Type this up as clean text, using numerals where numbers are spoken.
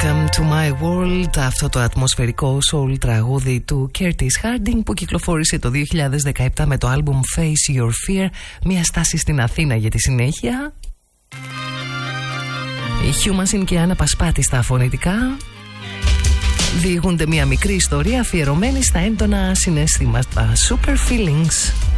Welcome to my world, αυτό το ατμοσφαιρικό soul τραγούδι του Curtis Harding που κυκλοφόρησε το 2017 με το άλμπουμ Face Your Fear, μια στάση στην Αθήνα για τη συνέχεια. Η Humasin και η Άννα Πασπάτη στα φωνητικά διηγούνται μια μικρή ιστορία αφιερωμένη στα έντονα συναισθήματα. Super Feelings.